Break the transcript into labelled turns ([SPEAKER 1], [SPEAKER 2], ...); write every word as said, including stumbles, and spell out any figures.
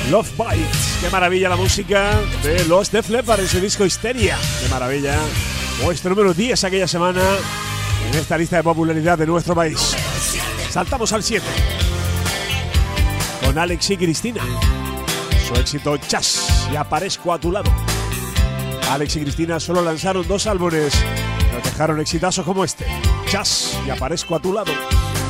[SPEAKER 1] Love Bites. Qué maravilla la música de los Def Leppard en su disco Histeria. Qué maravilla. Puesto número diez aquella semana en esta lista de popularidad de nuestro país. Saltamos al siete con Alex y Cristina. Su éxito Chas, y aparezco a tu lado. Alex y Cristina solo lanzaron dos álbumes, pero dejaron exitazos como este, Chas, y aparezco a tu lado.